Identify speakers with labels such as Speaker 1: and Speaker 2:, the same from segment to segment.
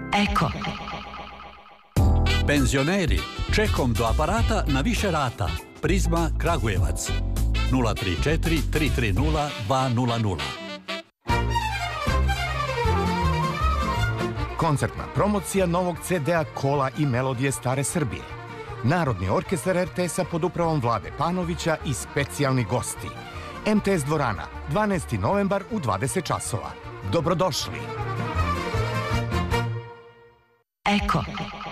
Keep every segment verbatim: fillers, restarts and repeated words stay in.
Speaker 1: Eko.
Speaker 2: Penzioneri, čekom do aparata na više rata. Prizma Kragujevac. nula tri četiri tri tri nula dva nula nula.
Speaker 3: Koncertna promocija novog ce de-a Kola i melodije Stare Srbije. Narodni orkestar er te es-a pod upravom Vlade Panovića i specijalni gosti. em te es dvorana, dvanaesti novembar u dvadeset časova. Dobrodošli!
Speaker 1: Eko.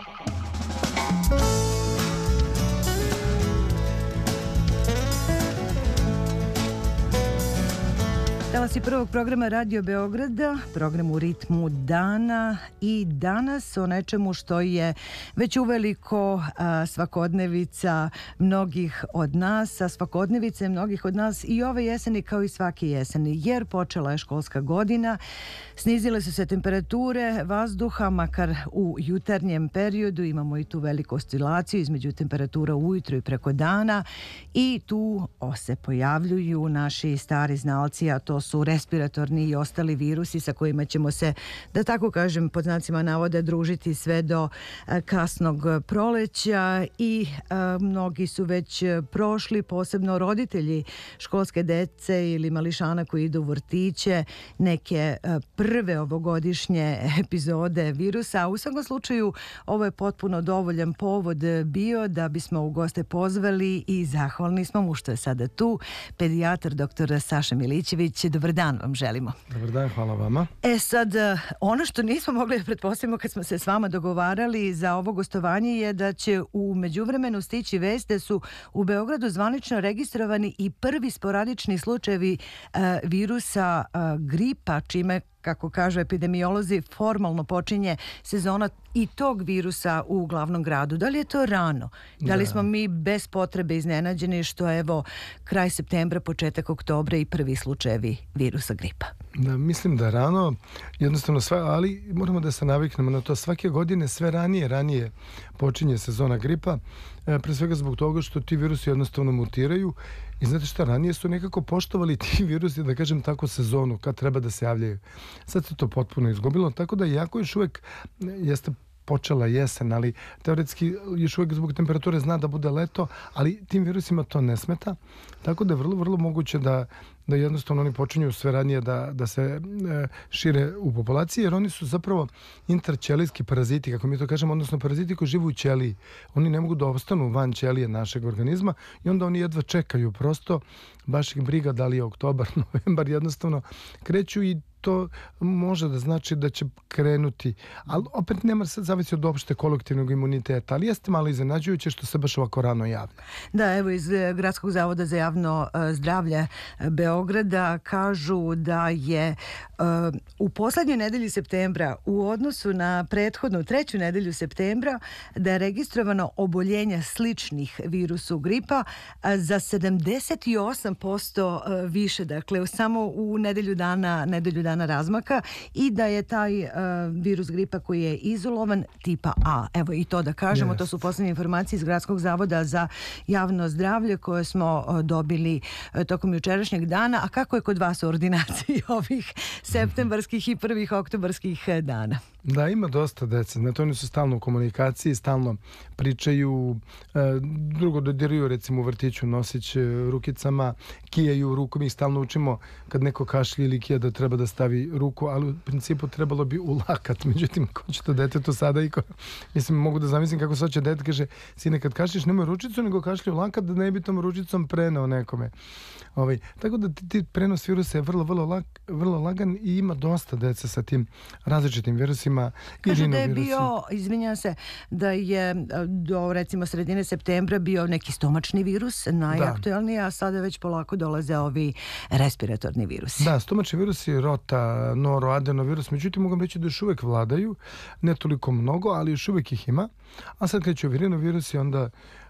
Speaker 1: Talasi prvog programa Radio Beograda, program u ritmu dana i danas o nečemu što je već uveliko a, svakodnevica mnogih od nas, a svakodnevice mnogih od nas i ove jeseni kao i svake jeseni, jer počela je školska godina, snizile su se temperature vazduha, makar u jutarnjem periodu imamo i tu veliku oscilaciju između temperatura ujutro i preko dana i tu se pojavljuju naši stari znalci, a to su respiratorni i ostali virusi sa kojima ćemo se, da tako kažem, pod znacima navoda družiti sve do kasnog proleća i a, mnogi su već prošli, posebno roditelji školske dece ili mališana koji idu u vrtiće, neke a, prve ovogodišnje epizode virusa. A u svakom slučaju ovo je potpuno dovoljan povod bio da bismo u goste pozvali i zahvalni smo mu što je sada tu pedijatar doktor Saša Milićević. Dobar dan vam želimo.
Speaker 4: Dobar dan, hvala vama.
Speaker 1: E sad, ono što nismo mogli da pretpostavimo kad smo se s vama dogovarali za ovo gostovanje je da će u međuvremenu stići vest da su u Beogradu zvanično registrovani i prvi sporadični slučajevi uh, virusa uh, gripa, čime, kako kažu epidemiolozi, formalno počinje sezona i tog virusa u glavnom gradu. Da li je to rano? Da li smo mi bez potrebe iznenađeni što je evo kraj septembra, početak oktobra i prvi slučajevi virusa gripa?
Speaker 4: Da, mislim da rano, jednostavno sve, ali moramo da se naviknemo na to. Svake godine sve ranije, ranije počinje sezona gripa, e, pre svega zbog toga što ti virusi jednostavno mutiraju i znate šta, ranije su nekako poštovali ti virusi, da kažem tako, sezonu, kad treba da se javljaju. Sad se to potpuno izgubilo, tako da jako još uvek jeste počela jesen, ali teoretski još uvijek zbog temperature zna da bude leto, ali tim virusima to ne smeta, tako da je vrlo, vrlo moguće da, da jednostavno oni počinju sve ranije da, da se e, šire u populaciji, jer oni su zapravo interćelijski paraziti, kako mi to kažemo, odnosno paraziti koji žive u ćeliji. Oni ne mogu da ostanu van ćelije našeg organizma i onda oni jedva čekaju, prosto baš ih briga da li je oktobar, novembar, jednostavno kreću i to može da znači da će krenuti, ali opet nema, sad zavisi od opšte kolektivnog imuniteta, ali jeste malo iznenađujuće što se baš ovako rano javlja.
Speaker 1: Da, evo iz Gradskog zavoda za javno zdravlje Beograda kažu da je uh, u poslednjoj nedelji septembra u odnosu na prethodnu treću nedelju septembra da je registrovano oboljenja sličnih virusu gripa za sedamdeset osam posto više, dakle samo u nedelju dana, nedelju dana razmaka i da je taj uh, virus gripa koji je izolovan tipa A. Evo i to da kažemo, yes. To su poslednje informacije iz Gradskog zavoda za javno zdravlje koje smo uh, dobili uh, tokom jučerašnjeg dana. A kako je kod vas u ordinaciji ovih septembarskih i prvih oktobarskih dana?
Speaker 4: Da, ima dosta dece. Znači, oni su stalno u komunikaciji, stalno pričaju, e, drugo dodiruju, recimo u vrtiću nosić rukicama, kijaju ruku. Mi ih stalno učimo kad neko kašlje ili kija da treba da stavi ruku, ali u principu trebalo bi u lakat. Međutim, ko će to detetu sada i ko... Mislim, mogu da zamislim kako se hoće dete, kaže, sine, kad kašliš nemoj ručicu, nego kašlje u lakat da ne bi tom ručicom preneo nekome. Ovaj, tako da ti, ti prenos virusa je vrlo, vrlo, lag, vrlo lagan i ima dosta dece sa tim različitim virusima.
Speaker 1: Kaže da je bio, izvinjam se, da je do recimo sredine septembra bio neki stomačni virus najaktuelniji, a sada već polako dolaze ovi respiratorni virusi.
Speaker 4: Da, stomačni virusi, rota, noro, adenovirus, međutim mogu reći da još uvek vladaju, ne toliko mnogo, ali još uvek ih ima. A sad kreću virinovirusi, onda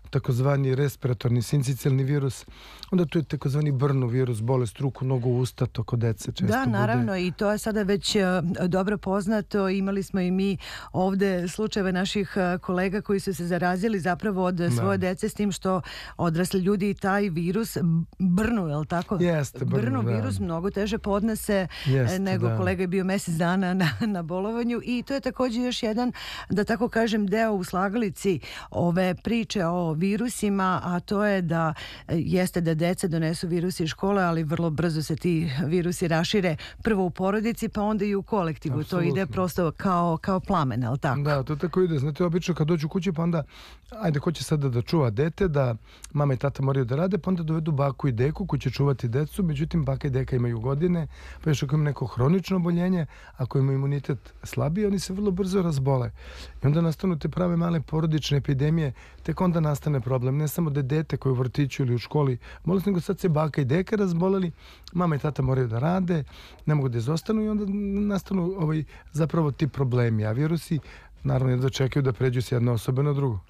Speaker 4: takozvani respiratorni sincicijalni virus, onda tu je takozvani brnu virus, bolest ruku, nogu, usta, to kod dece često
Speaker 1: Da,
Speaker 4: bude.
Speaker 1: naravno, i to je sada već uh, dobro poznato. Imali smo i mi ovde slučajeve naših uh, kolega koji su se zarazili zapravo od da. svoje dece, s tim što odrasli ljudi i taj virus brnu, je li tako?
Speaker 4: Jeste, brnu,
Speaker 1: brnu
Speaker 4: da.
Speaker 1: virus mnogo teže podnese
Speaker 4: Jeste,
Speaker 1: nego
Speaker 4: da.
Speaker 1: kolega je bio mjesec dana na, na bolovanju, i to je također još jedan, da tako kažem, deo u slagalici ove priče o virusima, a to je da jeste da deca donesu virusi iz škole, ali vrlo brzo se ti virusi rašire prvo u porodici, pa onda i u kolektivu.
Speaker 4: Apsolutno.
Speaker 1: To ide prosto kao, kao plamen, ali tako?
Speaker 4: Da, to tako ide. Znate, obično kad dođu kući, pa onda, ajde, ko će sada da čuva dete, da mama i tata moraju da rade, pa onda dovedu baku i deku koji će čuvati decu, međutim, baka i deka imaju godine, pa još ako imaju neko hronično oboljenje, ako imaju imunitet slabiji, oni se vrlo brzo razbole. I onda nastanu te prave male porodične epidemije, tek onda nastane problem. Ne samo da je dete koje u vrtiću ili u školi bolest, nego sad se baka i deka razboleli, mama i tata moraju da rade, ne mogu da izostanu i onda nastanu ovaj, zapravo ti problemi. A virusi naravno da čekaju da pređu s jedne osobe na drugu.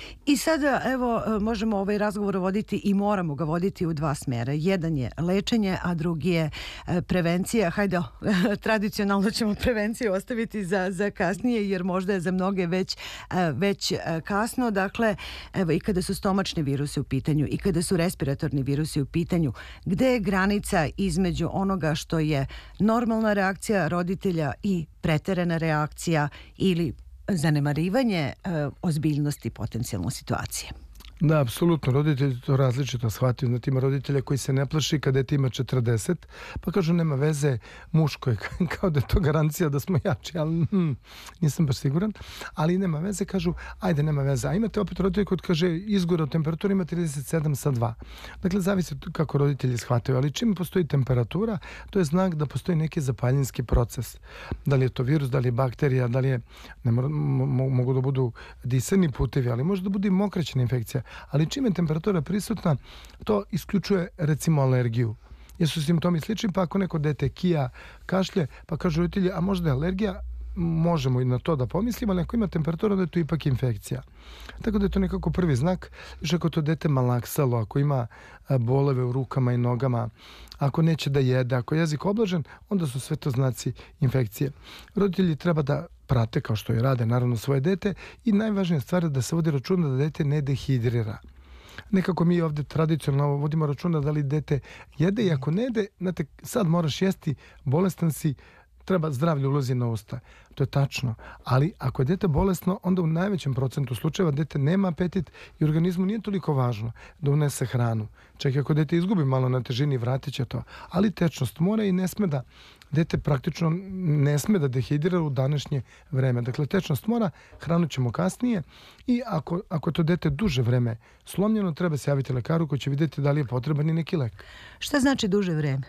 Speaker 1: I sada, evo, možemo ovaj razgovor voditi i moramo ga voditi u dva smjera. Jedan je lečenje, a drugi je prevencija. Hajde, tradicionalno ćemo prevenciju ostaviti za, za kasnije, jer možda je za mnoge već, već kasno. Dakle, evo, i kada su stomačni virusi u pitanju, i kada su respiratorni virusi u pitanju, gde je granica između onoga što je normalna reakcija roditelja i preterana reakcija ili zanemarivanje e, ozbiljnosti potencijalne situacije?
Speaker 4: Da, apsolutno. Roditelji to različito shvataju. Znate, ima roditelja koji se ne plaši kada dete ima četrdeset, pa kažu nema veze, muško je, kao da je to garancija da smo jači, ali hm, nisam baš siguran. Ali nema veze, kažu, ajde, nema veze. A imate opet roditelji koji kaže izgore od temperature ima trideset sedam sa dva. Dakle, zavisi kako roditelji shvataju, ali čim postoji temperatura, to je znak da postoji neki zapaljinski proces. Da li je to virus, da li je bakterija, da li je, ne mora, mo, mogu da budu disani putevi, ali može da bude i mokraćna infekcija. Ali čim je temperatura prisutna, to isključuje recimo alergiju. Jer su simptomi slični, pa ako neko dete kija, kašlje, pa kažu roditelji, a možda je alergija, možemo i na to da pomislimo, ali ako ima temperatura, da je to ipak infekcija. Tako da je to nekako prvi znak. Još ako to dete malaksalo, ako ima boleve u rukama i nogama, ako neće da jede, ako je jezik oblažen, onda su sve to znaci infekcije. Roditelji treba da prate, kao što i rade, naravno, svoje dete, i najvažnija stvar je da se vodi računa da dete ne dehidrira. Nekako mi ovdje tradicionalno vodimo računa da li dete jede, i ako ne jede, znate, sad moraš jesti, bolestan si, treba zdravlje ulozi na usta. To je tačno. Ali ako je dete bolesno, onda u najvećem procentu slučajeva dete nema apetit i organizmu nije toliko važno da unese hranu. Čak i ako dete izgubi malo na težini, vratit će to. Ali tečnost mora i ne sme da, dete praktično ne sme da dehidrira u današnje vreme. Dakle, tečnost mora, hranu ćemo kasnije, i ako, ako to dete duže vreme slomljeno, treba se javiti lekaru koji će vidjeti da li je potreban i neki lek.
Speaker 1: Šta znači duže vreme?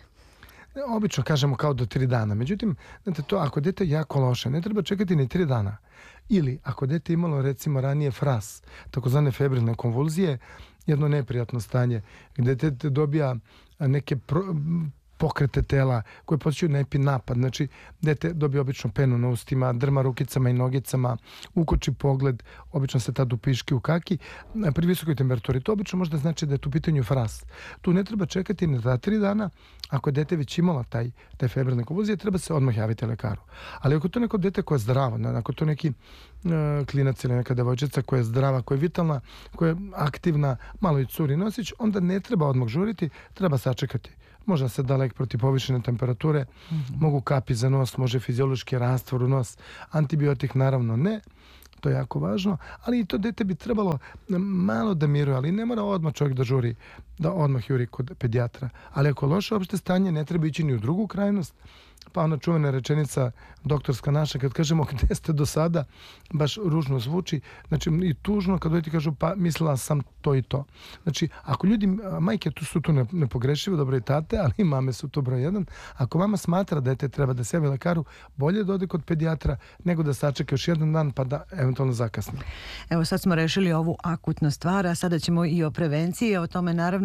Speaker 4: Obično kažemo kao do tri dana. Međutim, znate, to ako dete je jako loše, ne treba čekati ni tri dana. Ili ako dete imalo recimo ranije fras, takozvane febrilne konvulzije, jedno neprijatno stanje gdje dete dobija neke pro, pokrete tela koje podsjećaju na epinapad. Znači, dete dobije obično penu na ustima, drma rukicama i nogicama, ukoči pogled, obično se tad upiški u kaki, pri visokoj temperaturi. To obično možda znači da je tu pitanju fras. Tu ne treba čekati na ta tri dana. Ako je dete već imala taj, taj febrilne konvulzije, treba se odmah javiti lekaru. Ali ako to neko dete koje je zdravo, ako to neki uh, klinac ili neka devojčica koja je zdrava, koja je vitalna, koja je aktivna, malo i curi nosić, onda ne treba odmah žuriti, treba sačekati. Može se da lek protiv povišene temperature, mm-hmm. mogu kapi za nos, može fiziološki rastvor u nos, antibiotik naravno ne, to je jako važno, ali i to dete bi trebalo malo da miruje, ali ne mora odmah čovjek da žuri, da odmah juri kod pedijatra. Ali ako je loše opšte stanje, ne treba ići ni u drugu krajnost, pa ona čuvena rečenica doktorska naša, kad kažemo gde ste do sada, baš ružno zvuči, znači i tužno kad dojeti kažu pa mislila sam to i to. Znači, ako ljudi, majke tu su tu nepogrešive, dobro i tate, ali i mame su to broj jedan. Ako mama smatra da dete treba da se javi lekaru, bolje da ode kod pedijatra nego da sačeka još jedan dan pa da eventualno zakasni.
Speaker 1: Evo sad smo rešili ovu akutnu stvar, a sada ćemo i o prevenciji, o tome naravno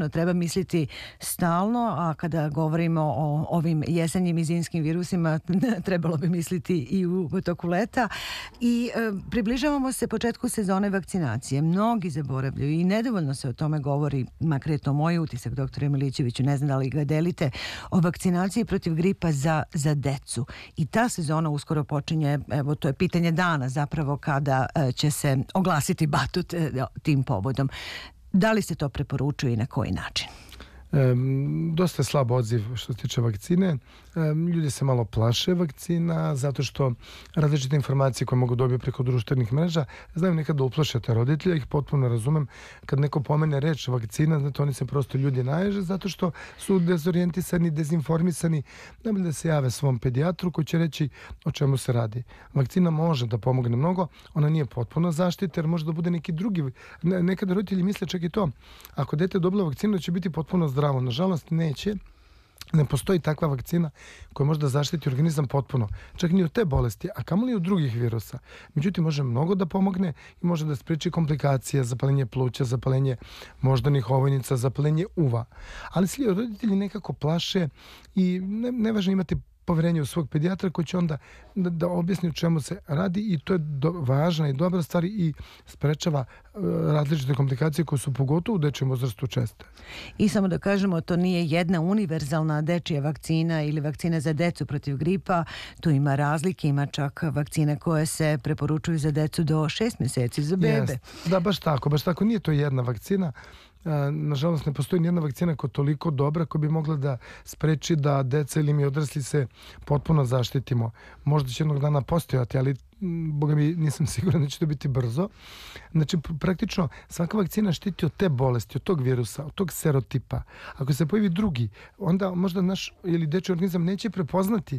Speaker 1: naravno treba misliti stalno, a kada govorimo o ovim jesenjim i zimskim virusima trebalo bi misliti i u toku leta. I e, približavamo se početku sezone vakcinacije. Mnogi zaboravljaju i nedovoljno se o tome govori, makar je to moj utisak, doktore Milićeviću, ne znam da li ga delite, o vakcinaciji protiv gripa za, za decu. I ta sezona uskoro počinje, evo to je pitanje dana zapravo kada e, će se oglasiti batut e, tim povodom. Da li se to preporučuje i na koji način?
Speaker 4: E, dosta je slab odziv što se tiče vakcine. E, ljudi se malo plaše vakcina zato što različite informacije koje mogu dobiti preko društvenih mreža znaju nekad da uplašete roditelja, ih potpuno razumem. Kad neko pomene reč vakcina, znači oni se prosto ljudi naježe zato što su dezorijentisani, dezinformisani. Najbolje da se jave svom pedijatru koji će reći o čemu se radi. Vakcina može da pomogne mnogo, ona nije potpuno zaštita jer može da bude neki drugi. Nekad roditelji misle čak i to. Ako dete dobilo vakcinu će biti potpuno zdravo. Nažalost, neće. Ne postoji takva vakcina koja može da zaštiti organizam potpuno. Čak ni od te bolesti, a kamoli i od drugih virusa. Međutim, može mnogo da pomogne i može da spreči komplikacije, zapalenje pluća, zapalenje moždanih ovojnica, zapalenje uva. Ali svi roditelji nekako plaše i ne, nevažno imati poverenje u svog pedijatra koji će onda da, da objasni o čemu se radi i to je do, važna i dobra stvar i sprečava uh, različite komplikacije koje su pogotovo u dečijem uzrastu česte.
Speaker 1: I samo da kažemo, to nije jedna univerzalna dečija vakcina ili vakcina za decu protiv gripa. Tu ima razlike, ima čak vakcine koje se preporučuju za decu do šest mjeseci za bebe.
Speaker 4: Yes. Da, baš tako, baš tako. Nije to jedna vakcina. Nažalost, ne postoji nijedna vakcina koja je toliko dobra koja bi mogla da spreči da deca ili mi odrasli se potpuno zaštitimo. Možda će jednog dana postojati, ali boga mi nisam siguran da će to biti brzo. Znači, praktično svaka vakcina štiti od te bolesti, od tog virusa, od tog serotipa. Ako se pojavi drugi, onda možda naš ili dečji organizam neće prepoznati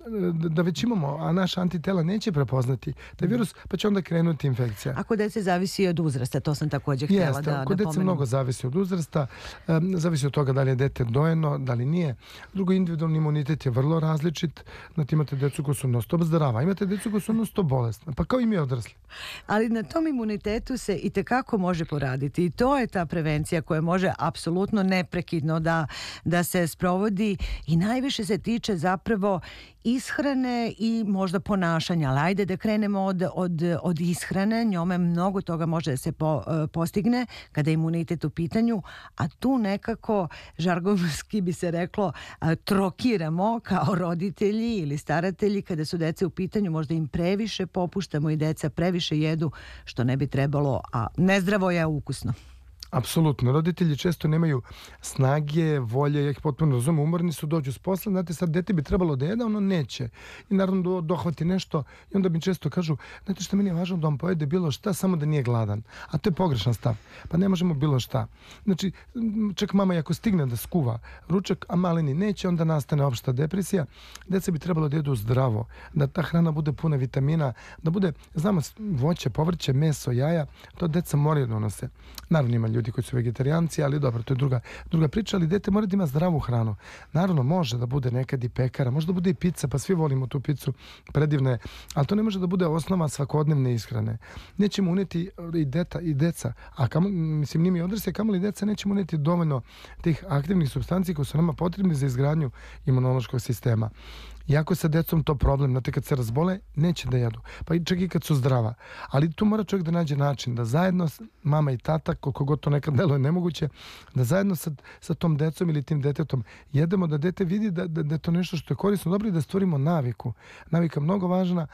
Speaker 4: da već imamo, a naša antitela neće prepoznati taj virus, pa će onda krenuti infekcija.
Speaker 1: A kod dece zavisi od uzrasta, to sam također htjela
Speaker 4: Jeste,
Speaker 1: da,
Speaker 4: kod
Speaker 1: da
Speaker 4: dece mnogo zavisi od uzrasta, um, zavisi od toga da li je dete dojeno, da li nije. Drugo, individualni imunitet je vrlo različit. Znači, imate decu koji su non stop zdrava, imate decu koji su non stop bolesna, pa kao i mi odrasli.
Speaker 1: Ali na tom imunitetu se i tekako može poraditi i to je ta prevencija koja može apsolutno neprekidno da, da se sprovodi i najviše se tiče zapravo ishrane i možda ponašanja. Ali ajde da krenemo od, od, od ishrane. Njome mnogo toga može da se po, postigne kada je imunitet u pitanju, a tu nekako, žargonski bi se reklo, trokiramo kao roditelji ili staratelji kada su deca u pitanju. Možda im previše popuštamo i deca previše jedu, što ne bi trebalo, a nezdravo je ukusno.
Speaker 4: Apsolutno. Roditelji često nemaju snage, volje, ja ih potpuno razumem, umorni su, dođu s posla, znate, sad dete bi trebalo da jede, ono neće. I naravno do, dohvati nešto i onda mi često kažu, znate što meni je važno da on pojede bilo šta, samo da nije gladan. A to je pogrešan stav. Pa ne možemo bilo šta. Znači, čak mama i ako stigne da skuva ručak, a maleni neće, onda nastane opšta depresija. Deca bi trebalo da jedu zdravo, da ta hrana bude puna vitamina, da bude, znamo, voće, povrće, meso, jaja, to deca moraju da donose. Naravno ima ljudi koji su vegetarijanci, ali dobro, to je druga, druga priča, ali dete mora da ima zdravu hranu. Naravno, može da bude nekad i pekara, može da bude i pizza, pa svi volimo tu picu, predivna je, ali to ne može da bude osnova svakodnevne ishrane. Nećemo uneti i, deta, i deca, a kamo, mislim, njimi odrasli, kamoli deca, nećemo uneti dovoljno tih aktivnih supstanci koji su nama potrebni za izgradnju imunološkog sistema. Iako sa decom to problem, znate, kad se razbole, neće da jedu. Pa i čak i kad su zdrava. Ali tu mora čovjek da nađe način da zajedno, mama i tata, koliko god to nekad deluje nemoguće, da zajedno sa, sa tom decom ili tim detetom jedemo, da dete vidi da, da, da je to nešto što je korisno, dobro i da stvorimo naviku. Navika je mnogo važna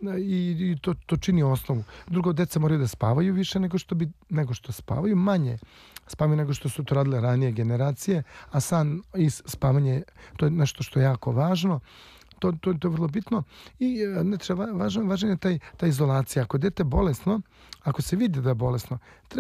Speaker 4: i, i to, to čini osnovu. Drugo, deca moraju da spavaju više nego što, bi, nego što spavaju, manje spavaju nego što su to radile ranije generacije, a san i spavanje, to je nešto što je jako važno. To, to, to je vrlo bitno i ne treba, važan, važan je taj, ta izolacija. Ako je dete bolesno, ako se vidi da je bolesno, treba